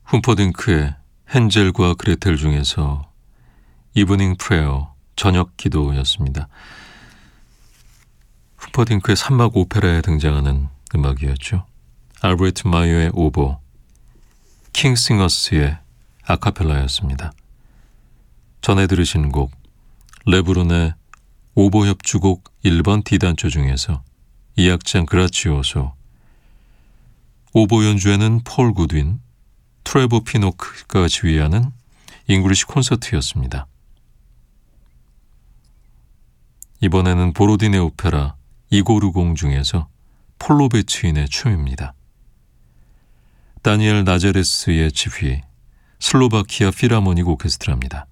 훔퍼딩크의 헨젤과 그레텔 중에서 이브닝 프레어, 저녁 기도였습니다. 훔퍼딩크의 산막 오페라에 등장하는 음악이었죠. 알브레트 마이어의 오보, 킹싱어스의 아카펠라였습니다. 전에 들으신 곡 레브론의 오보 협주곡 1번 D단조 중에서 이 악장 그라치오소, 오보 연주에는 폴 구드윈, 트레버 피노크가 지휘하는 잉글리시 콘서트였습니다. 이번에는 보로딘의 오페라 이고르공 중에서 폴로 베츠인의 춤입니다. 다니엘 나제레스의 지휘, 슬로바키아 필하모닉 오케스트라입니다.